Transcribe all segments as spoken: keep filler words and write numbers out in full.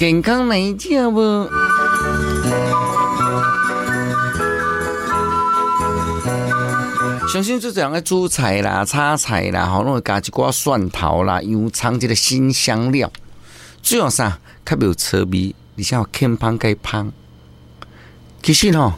健康哪一件不？相信这样的煮菜啦、炒菜啦，吼，拢会加一寡蒜头啦、油葱这个新香料，最后啥较没有臭味，而且有轻芳解芳。其实吼，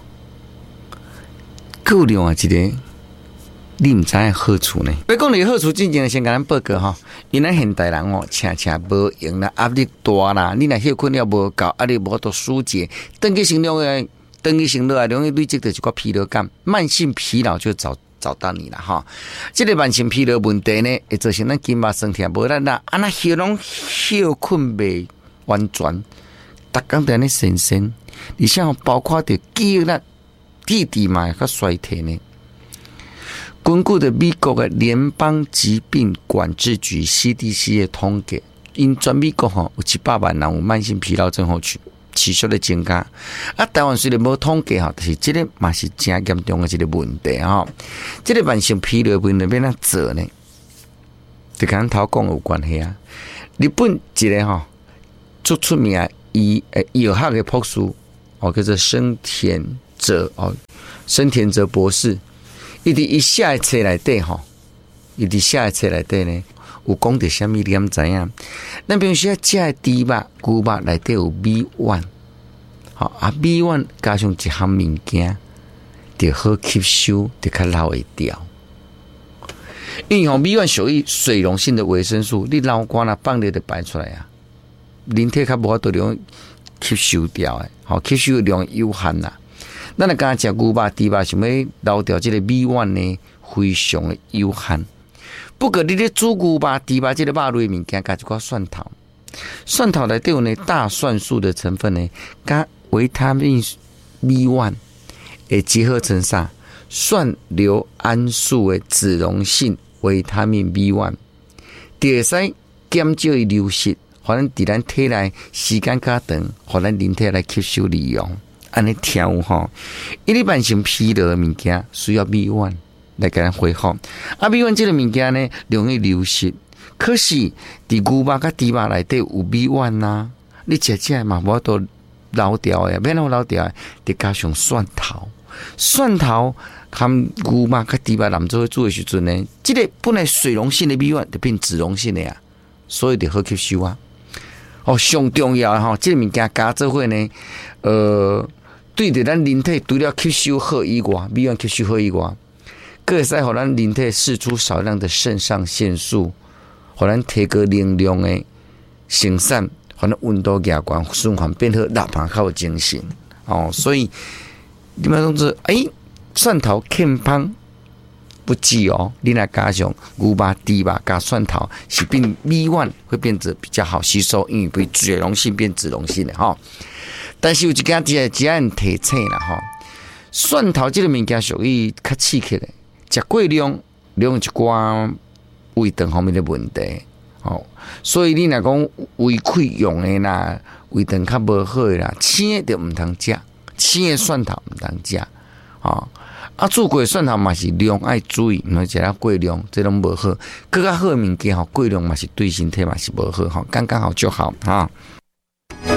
够另外一个。你唔知好处呢？要讲你好处，之前先甲咱报告吼。因咱现代人哦，常常无用啦，压力大啦，你若休困了无够，压力无多疏解，长期性了诶，长期性落来容易累积到一个疲劳感，慢性疲劳就找找到你了哈。这个慢性疲劳问题呢，会造成咱筋肉酸痛无力啦，啊那休拢休困未完全，逐工在那神神，而且包括着肌肉力、体质嘛较衰退呢。根据的美国的联邦疾病管制局 C D C 的统计，因全美国吼有七百万人有慢性疲劳症候群，持续的增加。啊，台湾虽然无统计吼，但是这个嘛是真严重的一个问题吼。这个慢性疲劳问题要怎做呢？就跟咱头讲有关系啊。日本一个吼最出名的医诶药学的博士哦，叫做生田哲哦，生田哲博士。伊伫伊写诶册内底吼，伊伫写诶册内底呢，有讲着啥物你敢知影？咱平时食诶猪肉、牛肉内底有米烷，吼啊米烷加上一项物件，就好吸收，就较老会掉。因为吼米烷属于水溶性的维生素，你流汗啦放咧就排出来啊，人体较无法度量吸收掉诶，吼吸收量有限啦。咱若敢食牛肉、猪肉，想要留掉这个米烷呢，非常的有限。不过你咧煮牛肉、猪肉这个肉类物件，加一寡蒜头，蒜头内底有呢大蒜素的成分呢，加维他命米烷，会结合成啥？蒜硫胺素的脂溶性维他命米烷，就会使减少伊流失，互咱伫咱体内时间较长，互咱人体来吸收利用。安尼调吼，因为慢性疲劳的物件需要米烷来给咱恢复。啊，米烷这个物件呢，容易流失。可是伫牛肉甲猪肉内底有米烷呐，你食食嘛无都留掉诶，免怎留掉诶，得加上蒜头。蒜头含牛肉甲猪肉淋做煮诶时阵呢，这个本来水溶性的米烷就变脂溶性的呀，所以就好吸收啊。哦，上重要诶吼，这个物件加做伙呢，呃。对着咱人体除了吸收好以外，米烷吸收好以外，佫会使互咱人体释出少量的肾上腺素，互咱提高能量的生产，互咱温度加悬，循环变好，老板较有精神哦。所以你们总之，哎，蒜头欠芳不济哦，你来加上牛肉、猪肉加蒜头，是变米烷会变得比较好吸收，因为被水溶性变脂溶性的哈。但是有一件只只按提醒啦吼，蒜头这个物件属于较刺激的，食过量，量一寡胃肠方面的问题哦。所以你若讲胃溃疡的啦，胃肠较无好的啦，青的就唔通食，青的蒜头唔通食哦。啊，煮过蒜头嘛是量爱注意，唔能食了过量，这拢无好。更较好的物件吼，过量嘛是对身体嘛是无好吼，刚刚好就好哈。